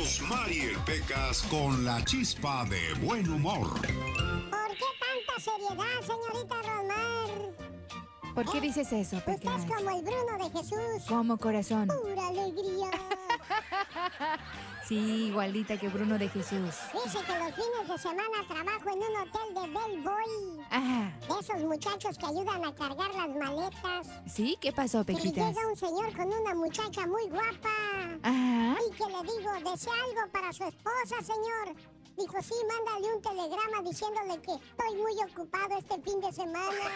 Mariel Pecas con la chispa de buen humor. ¿Por qué tanta seriedad, señorita Rosmar? ¿Por qué dices eso, Usted Pecas? es como el Bruno de Jesús. ¿Cómo, corazón? Pura alegría. Sí, igualita que Bruno de Jesús. Dice que los fines de semana trabajo en un hotel de bellboy. Ajá. De esos muchachos que ayudan a cargar las maletas. ¿Sí? ¿Qué pasó, Y Pequitas? llega un señor con una muchacha muy guapa. Ajá. Y que le digo, ¿desea algo para su esposa, señor? Dijo, sí, mándale un telegrama diciéndole que estoy muy ocupado este fin de semana.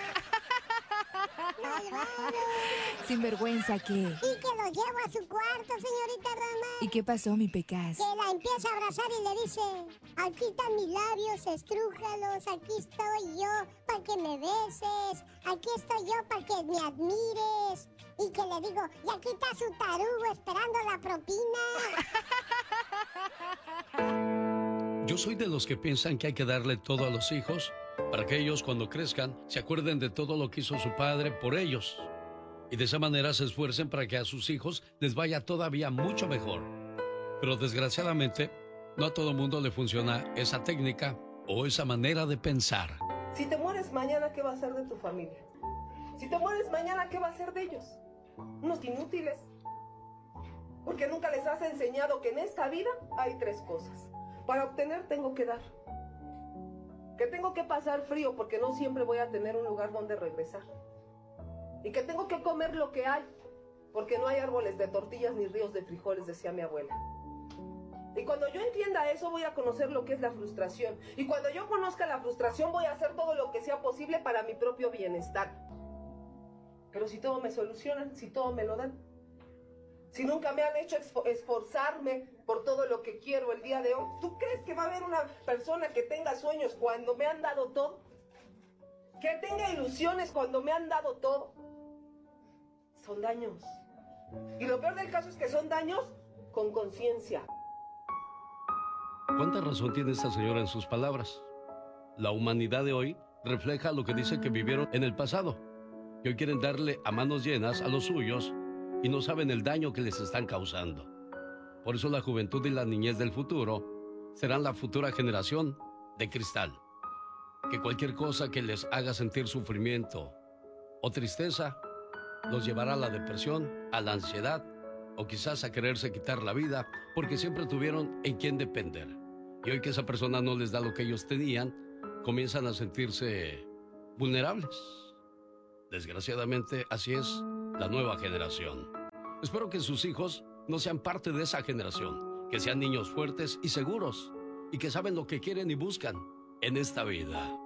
Sin vergüenza, ¿qué? Y que lo llevo a su cuarto, señorita Roma. ¿Y qué pasó, mi Pecas? Que la empieza a abrazar y le dice, aquí están mis labios, estrújalos, aquí estoy yo para que me beses, aquí estoy yo para que me admires. Y que le digo, y aquí está su tarugo esperando la propina. Yo soy de los que piensan que hay que darle todo a los hijos para que ellos cuando crezcan se acuerden de todo lo que hizo su padre por ellos y de esa manera se esfuercen para que a sus hijos les vaya todavía mucho mejor. Pero desgraciadamente no a todo mundo le funciona esa técnica o esa manera de pensar. Si te mueres mañana, ¿qué va a ser de tu familia? Si te mueres mañana, ¿qué va a ser de ellos? Unos inútiles. Porque nunca les has enseñado que en esta vida hay tres cosas. Para obtener tengo que dar. Que tengo que pasar frío porque no siempre voy a tener un lugar donde regresar. Y que tengo que comer lo que hay porque no hay árboles de tortillas ni ríos de frijoles, decía mi abuela. Y cuando yo entienda eso voy a conocer lo que es la frustración. Y cuando yo conozca la frustración voy a hacer todo lo que sea posible para mi propio bienestar. Pero si todo me solucionan, si todo me lo dan, si nunca me han hecho esforzarme por todo lo que quiero el día de hoy, ¿tú crees que va a haber una persona que tenga sueños cuando me han dado todo? Que tenga ilusiones cuando me han dado todo. Son daños. Y lo peor del caso es que son daños con conciencia. ¿Cuánta razón tiene esta señora en sus palabras? La humanidad de hoy refleja lo que dice que vivieron en el pasado. Y hoy quieren darle a manos llenas a los suyos y no saben el daño que les están causando. Por eso la juventud y la niñez del futuro serán la futura generación de cristal. Que cualquier cosa que les haga sentir sufrimiento o tristeza los llevará a la depresión, a la ansiedad o quizás a quererse quitar la vida porque siempre tuvieron en quién depender. Y hoy que esa persona no les da lo que ellos tenían, comienzan a sentirse vulnerables. Desgraciadamente, así es la nueva generación. Espero que sus hijos no sean parte de esa generación, que sean niños fuertes y seguros, y que saben lo que quieren y buscan en esta vida.